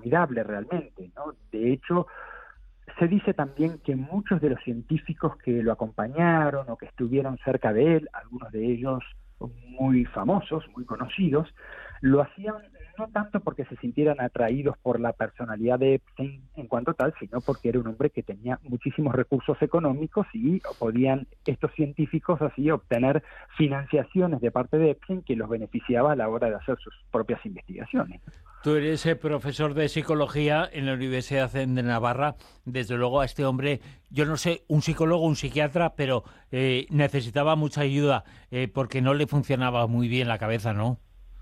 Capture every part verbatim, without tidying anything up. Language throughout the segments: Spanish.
formidable realmente, ¿no? De hecho, se dice también que muchos de los científicos que lo acompañaron o que estuvieron cerca de él, algunos de ellos muy famosos, muy conocidos, lo hacían no tanto porque se sintieran atraídos por la personalidad de Epstein en cuanto tal, sino porque era un hombre que tenía muchísimos recursos económicos y podían estos científicos así obtener financiaciones de parte de Epstein que los beneficiaba a la hora de hacer sus propias investigaciones. Tú eres eh, profesor de psicología en la Universidad de Navarra. Desde luego a este hombre, yo no sé, un psicólogo, un psiquiatra, pero eh, necesitaba mucha ayuda eh, porque no le funcionaba muy bien la cabeza, ¿no?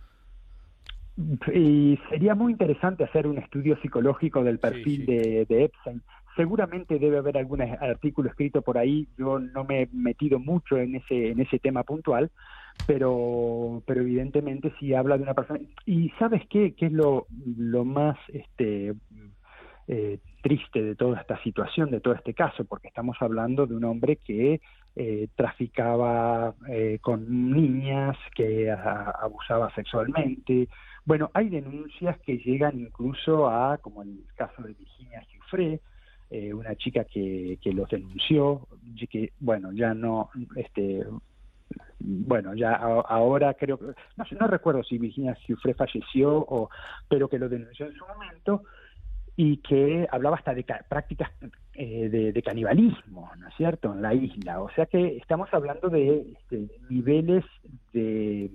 Y sería muy interesante hacer un estudio psicológico del perfil Sí, sí. de, de Epstein. Seguramente debe haber algún artículo escrito por ahí. Yo no me he metido mucho en ese en ese tema puntual, pero pero evidentemente sí habla de una persona. Y ¿sabes qué? ¿Qué es lo, lo más este eh, triste de toda esta situación, de todo este caso? Porque estamos hablando de un hombre que eh, traficaba eh, con niñas, que a, abusaba sexualmente. Bueno, hay denuncias que llegan incluso a, como en el caso de Virginia Giuffre, eh, una chica que, que los denunció, que, bueno, ya no, este, bueno, ya a, ahora creo que, no sé, no recuerdo si Virginia Giuffre falleció, o, pero que lo denunció en su momento, y que hablaba hasta de ca prácticas eh, de, de canibalismo, ¿no es cierto?, en la isla. O sea que estamos hablando de este, niveles de...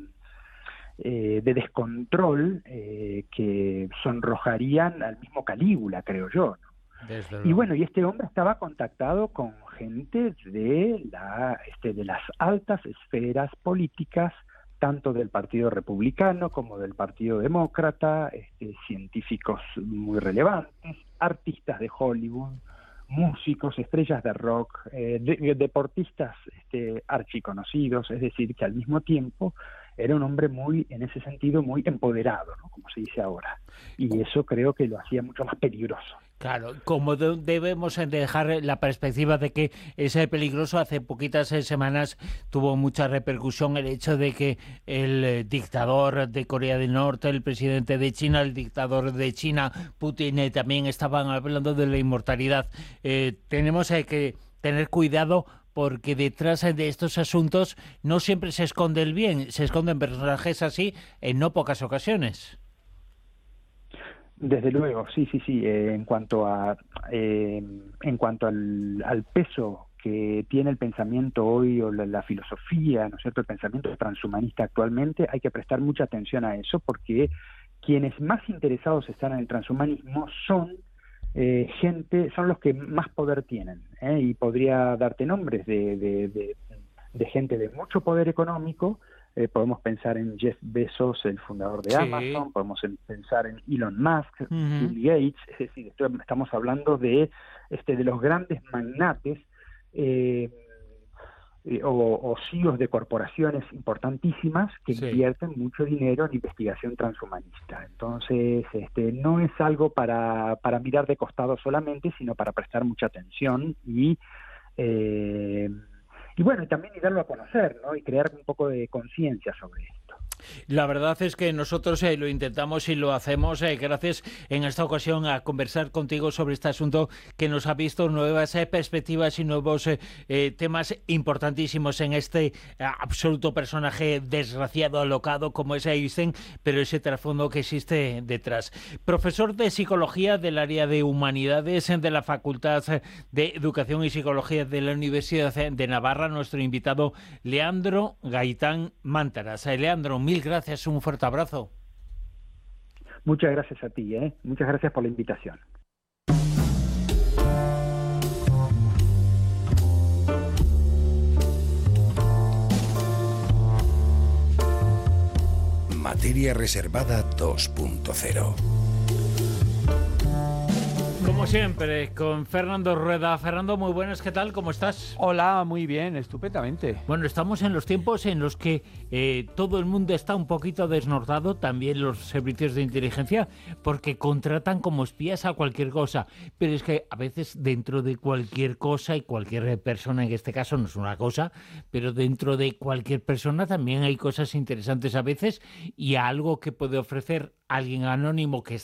Eh, de descontrol eh, que sonrojarían al mismo Calígula, creo yo, ¿no? Desde Y luego. bueno, y este hombre estaba contactado con gente de la este, de las altas esferas políticas, tanto del Partido Republicano como del Partido Demócrata, este, científicos muy relevantes, artistas de Hollywood, músicos, estrellas de rock, eh, de, deportistas este, archiconocidos, es decir, que al mismo tiempo era un hombre muy, en ese sentido, muy empoderado, ¿no?, como se dice ahora. Y eso creo que lo hacía mucho más peligroso. Claro, como de debemos dejar la perspectiva de que es peligroso, hace poquitas semanas tuvo mucha repercusión el hecho de que el eh, dictador de Corea del Norte, el presidente de China, el dictador de China, Putin, eh, también estaban hablando de la inmortalidad. Eh, tenemos eh, que tener cuidado porque detrás de estos asuntos no siempre se esconde el bien, se esconden personajes así en no pocas ocasiones. Desde luego, sí, sí, sí. Eh, en cuanto a, eh, en cuanto al, al peso que tiene el pensamiento hoy o la, la filosofía, ¿no es cierto?, el pensamiento transhumanista actualmente, hay que prestar mucha atención a eso, porque quienes más interesados están en el transhumanismo son eh, gente, son los que más poder tienen, ¿eh? Y podría darte nombres de, de, de, de gente de mucho poder económico. Eh, podemos pensar en Jeff Bezos, el fundador de Sí. Amazon, podemos en, pensar en Elon Musk, Uh-huh. Bill Gates, es decir, esto, estamos hablando de, este, de los grandes magnates eh, eh, o, o C E Os de corporaciones importantísimas que Sí. invierten mucho dinero en investigación transhumanista. Entonces, este, no es algo para, para mirar de costado solamente, sino para prestar mucha atención y... Eh, Y bueno, y también y darlo a conocer, ¿no?, y crear un poco de conciencia sobre esto. La verdad es que nosotros eh, lo intentamos y lo hacemos eh, gracias en esta ocasión a conversar contigo sobre este asunto que nos ha visto nuevas eh, perspectivas y nuevos eh, eh, temas importantísimos en este eh, absoluto personaje desgraciado, alocado como es Einstein, pero ese trasfondo que existe detrás. Profesor de Psicología del área de Humanidades de la Facultad de Educación y Psicología de la Universidad de Navarra, nuestro invitado Leandro Gaitán Mántaras. Eh, Leandro, mil gracias, un fuerte abrazo. Muchas gracias a ti, ¿eh? Muchas gracias por la invitación. Materia Reservada dos punto cero. Como siempre, con Fernando Rueda. Fernando, muy buenas, ¿qué tal? ¿Cómo estás? Hola, muy bien, estupendamente. Bueno, estamos en los tiempos en los que eh, todo el mundo está un poquito desnortado, también los servicios de inteligencia, porque contratan como espías a cualquier cosa. Pero es que a veces dentro de cualquier cosa, y cualquier persona, en este caso no es una cosa, pero dentro de cualquier persona también hay cosas interesantes a veces, y algo que puede ofrecer alguien anónimo que está